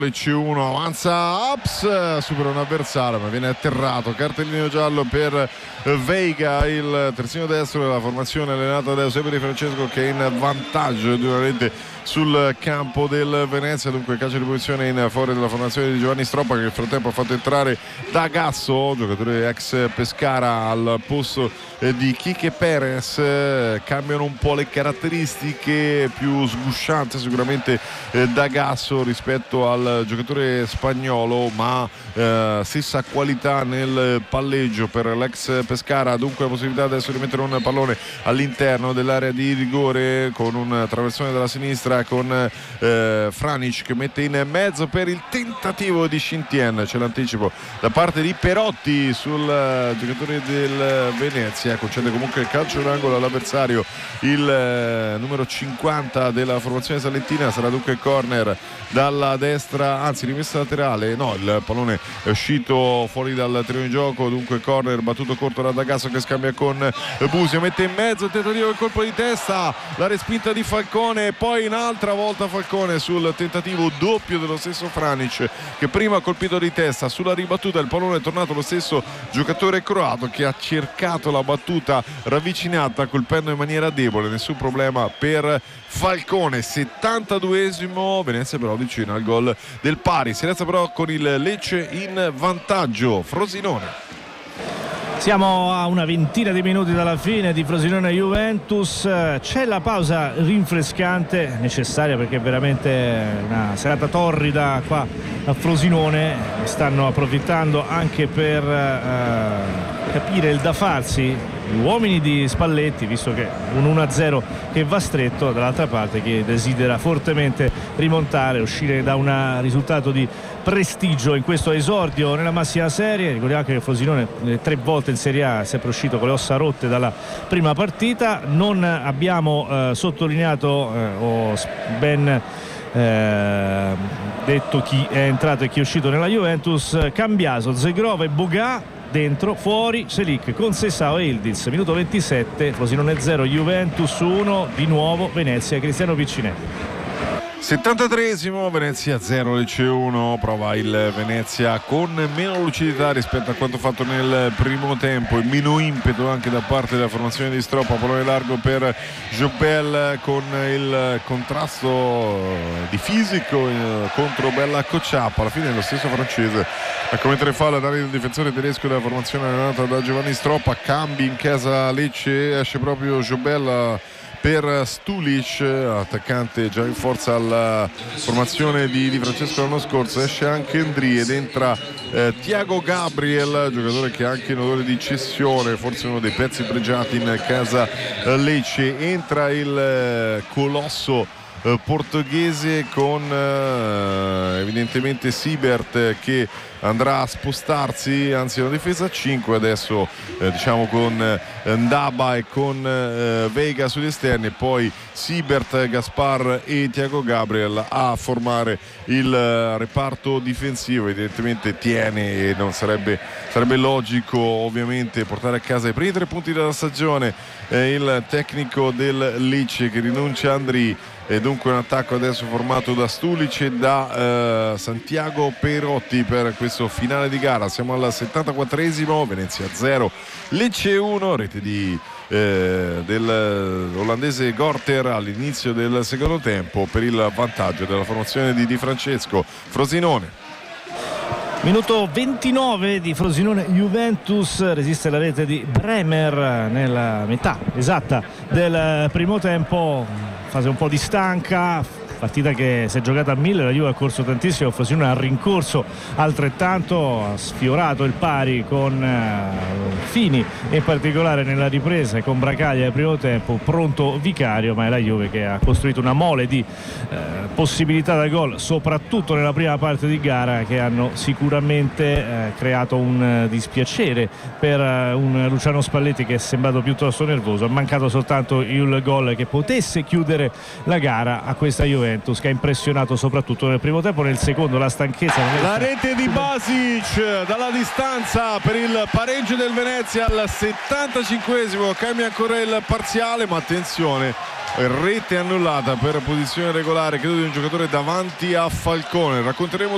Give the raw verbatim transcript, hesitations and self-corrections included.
C uno avanza Ups, supera un avversario ma viene atterrato, cartellino giallo per Veiga, il terzino destro della formazione allenata da Eusebio Di Francesco, che è in vantaggio di una rete sul campo del Venezia. Dunque calcio di posizione in fuori della formazione di Giovanni Stroppa, che nel frattempo ha fatto entrare D'Agasso, giocatore ex Pescara, al posto di Quique Perez. Cambiano un po' le caratteristiche, più sgusciante sicuramente D'Agasso rispetto al giocatore spagnolo, ma eh, stessa qualità nel palleggio per l'ex Pescara. Dunque la possibilità adesso di mettere un pallone all'interno dell'area di rigore con un traversone dalla sinistra, con eh, Franic che mette in mezzo per il tentativo di Shintian. C'è l'anticipo da parte di Perotti sul uh, giocatore del Venezia, concede comunque il calcio d'angolo all'avversario, il uh, numero cinquanta della formazione salentina. Sarà dunque corner dalla destra, anzi rimessa laterale, no, il pallone è uscito fuori dal terreno di gioco, dunque corner battuto corto da D'Agasso che scambia con Busio, mette in mezzo il tentativo del colpo di testa, la respinta di Falcone e poi un'altra volta Falcone sul tentativo doppio dello stesso Franic, che prima ha colpito di testa. Sulla ribattuta il pallone è tornato lo stesso giocatore croato, che ha cercato la battuta ravvicinata colpendo in maniera debole, nessun problema per Falcone. settantaduesimo, Venezia però vicino al gol del pari, si resta però con il Lecce in vantaggio. Frosinone. Siamo a una ventina di minuti dalla fine di Frosinone-Juventus, c'è la pausa rinfrescante necessaria perché è veramente una serata torrida qua a Frosinone, stanno approfittando anche per eh, capire il da farsi gli uomini di Spalletti, visto che un uno a zero che va stretto, dall'altra parte che desidera fortemente rimontare, uscire da un risultato di prestigio in questo esordio nella massima serie. Ricordiamo che il Frosinone eh, tre volte in Serie A è sempre uscito con le ossa rotte dalla prima partita. Non abbiamo eh, sottolineato eh, o ben eh, detto chi è entrato e chi è uscito nella Juventus. Cambiaso, Zegrova e Boga dentro, fuori Selic con Sessao e Ildiz. Minuto ventisette, Frosinone zero Juventus uno, di nuovo Venezia, Cristiano Piccinelli. settantatreesimo, Venezia zero Lecce uno. Prova il Venezia con meno lucidità rispetto a quanto fatto nel primo tempo e meno impeto anche da parte della formazione di Stroppa. Pallone largo per Jobel con il contrasto di fisico contro Bella Cocciappa. Alla fine lo stesso francese a commettere fallo ad area del difensore tedesco della formazione allenata da Giovanni Stroppa. Cambi in casa Lecce, esce proprio Jobel per Stulic, attaccante già in forza alla formazione di, di Francesco l'anno scorso. Esce anche Endri ed entra eh, Thiago Gabriel, giocatore che ha anche in odore di cessione, forse uno dei pezzi pregiati in casa eh, Lecce. Entra il eh, colosso eh, portoghese con eh, evidentemente Siebert eh, che andrà a spostarsi, anzi una difesa a cinque adesso, eh, diciamo con eh, Ndaba e con eh, Veiga sugli esterni, e poi Siebert, Gaspar e Thiago Gabriel a formare il eh, reparto difensivo. Evidentemente tiene, e non sarebbe, sarebbe logico ovviamente portare a casa i primi tre punti della stagione eh, il tecnico del Lecce, che rinuncia a Andri, e dunque un attacco adesso formato da Stulic e da eh, Santiago Perotti per questo finale di gara. Siamo al settantaquattresimo, Venezia zero Lecce uno, rete di eh, dell'olandese Gorter all'inizio del secondo tempo per il vantaggio della formazione di Di Francesco. Frosinone. Minuto ventinove di Frosinone Juventus, resiste la rete di Bremer nella metà esatta del primo tempo, fase un po' di stanca, partita che si è giocata a mille, la Juve ha corso tantissimo, Frosinone ha rincorso altrettanto, ha sfiorato il pari con eh, Fini in particolare nella ripresa, e con Bracaglia nel primo tempo, pronto Vicario, ma è la Juve che ha costruito una mole di eh, possibilità da gol, soprattutto nella prima parte di gara, che hanno sicuramente eh, creato un uh, dispiacere per uh, un Luciano Spalletti che è sembrato piuttosto nervoso. Ha mancato soltanto il gol che potesse chiudere la gara a questa Juve, che ha impressionato soprattutto nel primo tempo. Nel secondo la stanchezza non è... La rete di Basic dalla distanza per il pareggio del Venezia al settantacinquesimo, cambia ancora il parziale, ma attenzione, rete annullata per posizione regolare, credo, di un giocatore davanti a Falcone. Racconteremo